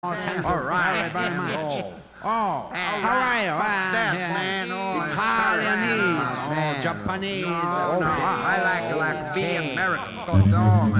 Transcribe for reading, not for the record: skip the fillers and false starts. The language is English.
All right, very much. Oh, how are you? Italianese, Japanese. No, I like being American.